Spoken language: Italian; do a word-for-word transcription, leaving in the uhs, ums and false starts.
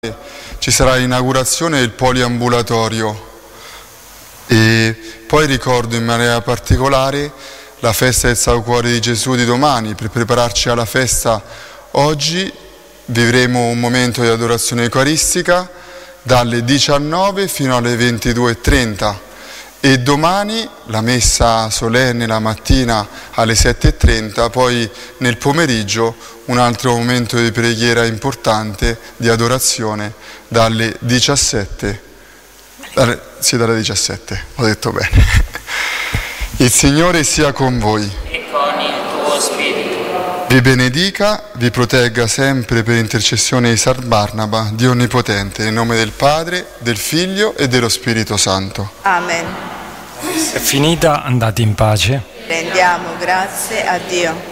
ci sarà l'inaugurazione del poliambulatorio e poi ricordo in maniera particolare la festa del Sacro Cuore di Gesù di domani. Per prepararci alla festa oggi vivremo un momento di adorazione eucaristica dalle diciannove fino alle ventidue e trenta e domani la messa solenne la mattina alle sette e trenta, poi nel pomeriggio un altro momento di preghiera importante, di adorazione, dalle diciassette, dalle, sì dalle diciassette, ho detto bene. Il Signore sia con voi. E con il tuo spirito. Vi benedica, vi protegga sempre per intercessione di San Barnaba, Dio Onnipotente, nel nome del Padre, del Figlio e dello Spirito Santo. Amen. È finita, andate in pace. Rendiamo grazie a Dio.